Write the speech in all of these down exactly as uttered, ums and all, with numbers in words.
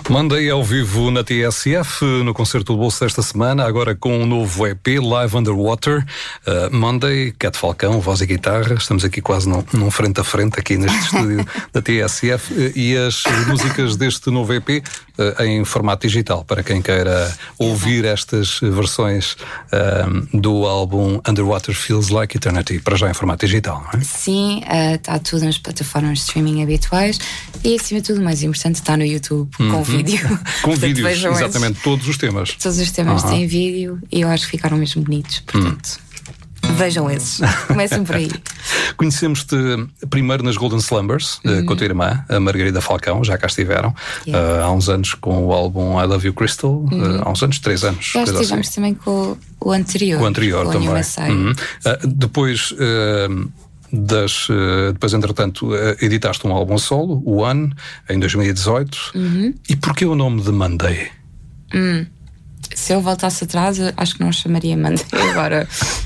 Monday ao vivo na T S F, no Concerto do Bolso desta semana, agora com um novo E P, Live Underwater. uh, Monday, Cat Falcão, voz e guitarra. Estamos aqui quase num, num frente a frente aqui neste estúdio da T S F, uh, e as músicas deste novo E P uh, em formato digital, para quem queira ouvir estas versões uh, do álbum Underwater Feels Like Eternity, para já em formato digital, não é? Sim, está uh, tudo nas plataformas de streaming habituais e, acima de tudo, o mais importante, está no YouTube, uhum. com vídeo. Com portanto, vídeos, exatamente, esses, todos os temas. Todos os temas uhum. têm vídeo e eu acho que ficaram mesmo bonitos, portanto, uhum. vejam esses. Comecem por aí. Conhecemos-te primeiro nas Golden Slumbers, uhum. com a tua irmã, a Margarida Falcão, já cá estiveram, yeah. uh, há uns anos com o álbum I Love You Crystal, uhum. uh, há uns anos, três anos. Já estivemos assim. também com o anterior. Com o anterior com também. Uhum. Uh, depois... Uh, Das, uh, depois, entretanto, uh, editaste um álbum solo, o One, em dois mil e dezoito. Uhum. E porquê o nome de Monday? Hum. Se eu voltasse atrás, acho que não chamaria Monday agora.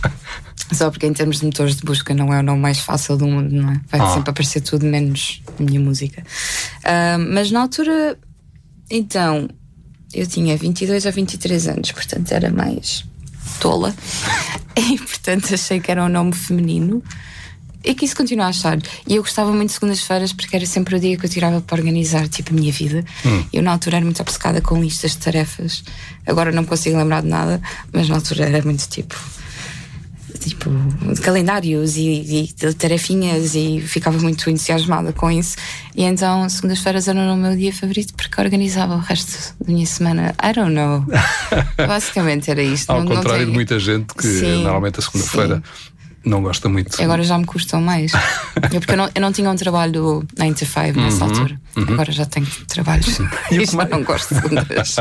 Só porque, em termos de motores de busca, não é o nome mais fácil do mundo, não é? Vai ah. sempre aparecer tudo menos a minha música. Uh, mas na altura, então, eu tinha vinte e dois ou vinte e três anos, portanto era mais tola. E, portanto, achei que era um nome feminino. E que isso continua a achar. E eu gostava muito de segundas-feiras porque era sempre o dia que eu tirava para organizar, tipo, a minha vida. Hum. Eu na altura era muito obcecada com listas de tarefas. Agora não me consigo lembrar de nada, mas na altura era muito tipo tipo de calendários e, e de tarefinhas, e ficava muito entusiasmada com isso. E então segundas-feiras era o meu dia favorito porque organizava o resto da minha semana. I don't know. Basicamente era isto. Ao não, contrário não tem... de muita gente que sim, normalmente a segunda-feira sim. não gosta muito. Agora já me custam mais. é porque eu não, eu não tinha um trabalho nine to five nessa uhum, altura. Uhum. Agora já tenho trabalhos. E, e já mais... não gosto de segundas.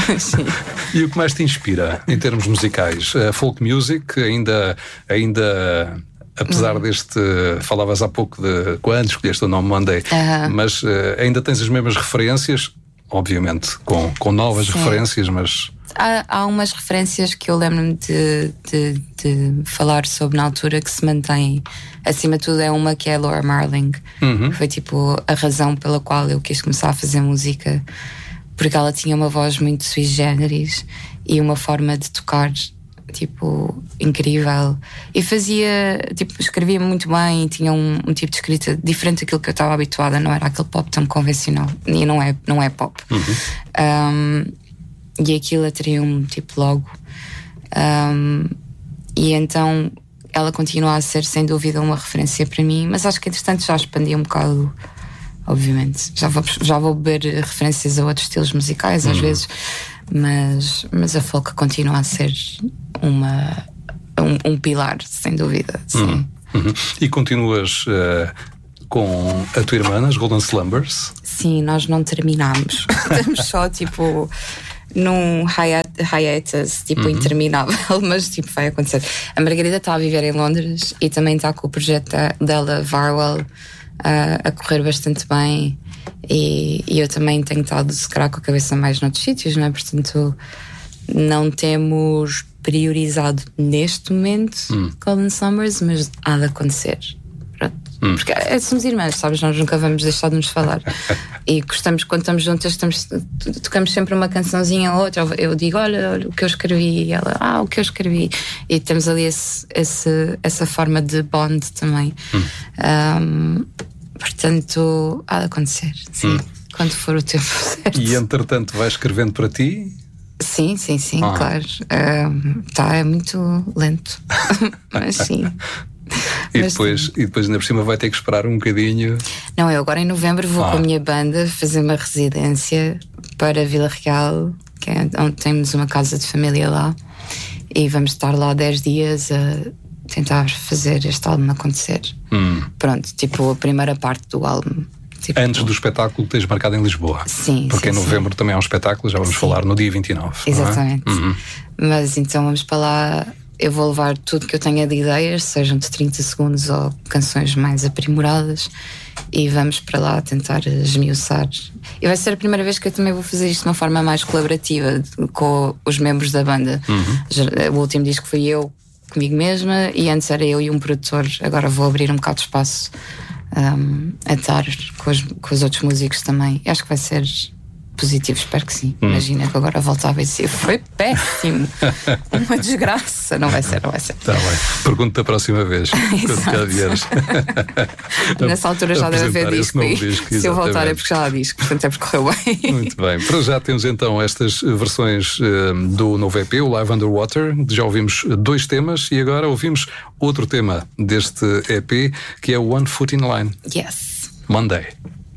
E o que mais te inspira em termos musicais? A folk music, ainda, ainda apesar uhum. deste. Falavas há pouco de quando escolheste o nome Monday, uhum. mas uh, ainda tens as mesmas referências, obviamente, com, com novas sim. referências, mas. Há, há umas referências que eu lembro-me de, de, de falar sobre na altura que se mantêm. Acima de tudo é uma que é a Laura Marling. Uhum. Foi tipo a razão pela qual eu quis começar a fazer música, porque ela tinha uma voz muito sui generis e uma forma de tocar tipo incrível, e fazia tipo, escrevia muito bem e tinha um, um tipo de escrita diferente daquilo que eu estava habituada. Não era aquele pop tão convencional, e não é, não é pop. Uhum. um, E aquilo atraiu-me tipo logo. Um, e então ela continua a ser sem dúvida uma referência para mim, mas acho que entretanto já expandi um bocado, obviamente. Já vou, já vou beber referências a outros estilos musicais às uhum. vezes, mas, mas a folk continua a ser uma, um, um pilar, sem dúvida. Sim. Uhum. Uhum. E continuas uh, com a tua irmã nas Golden Slumbers? Sim, nós não terminamos. Estamos só tipo num hiatus tipo uhum. interminável, mas tipo vai acontecer. A Margarida está a viver em Londres e também está com o projeto dela Varwell uh, a correr bastante bem, e, e eu também tenho estado se calhar com a cabeça mais noutros sítios, não é? Portanto não temos priorizado neste momento uhum. Golden Slumbers, mas há de acontecer. Hum. Porque somos irmãs, sabes? Nós nunca vamos deixar de nos falar. E gostamos, quando estamos juntas, estamos, tocamos sempre uma cançãozinha ou outra. Eu digo, olha, olha o que eu escrevi, e ela, ah, o que eu escrevi. E temos ali esse, esse, essa forma de bond também. Hum. Um, portanto, há de acontecer, sim, hum. quando for o tempo certo. E entretanto, vais escrevendo para ti? Sim, sim, sim, ah. claro. Um, tá, é muito lento, mas sim. E depois, e depois ainda por cima vai ter que esperar um bocadinho. Não, eu agora em novembro vou ah. com a minha banda fazer uma residência para Vila Real, que é onde temos uma casa de família lá, e vamos estar lá dez dias a tentar fazer este álbum acontecer. hum. Pronto, tipo a primeira parte do álbum. Tipo, antes do espetáculo que tens marcado em Lisboa. Sim, porque sim, em novembro sim. também há um espetáculo, já vamos sim. falar no dia vinte e nove. Exatamente. Não é? Uhum. Mas então vamos para lá. Eu vou levar tudo que eu tenha de ideias, sejam de trinta segundos ou canções mais aprimoradas, e vamos para lá tentar esmiuçar. E vai ser a primeira vez que eu também vou fazer isto de uma forma mais colaborativa com os membros da banda. Uhum. O último disco fui eu comigo mesma, e antes era eu e um produtor. Agora vou abrir um bocado de espaço um, a estar com os, com os outros músicos também. E acho que vai ser positivo, espero que sim. Hum. Imagina que agora voltava e dizia: foi péssimo, uma desgraça. Não vai ser, não vai ser. Tá bem. Pergunto-te a próxima vez, quando cá vieres. Nessa altura já deve haver disco. disco Se eu voltar é porque já há disco, portanto é porque correu bem. Muito bem. Para já temos então estas versões uh, do novo E P, o Live Underwater. Já ouvimos dois temas e agora ouvimos outro tema deste E P, que é o One Foot in Line. Yes. Monday.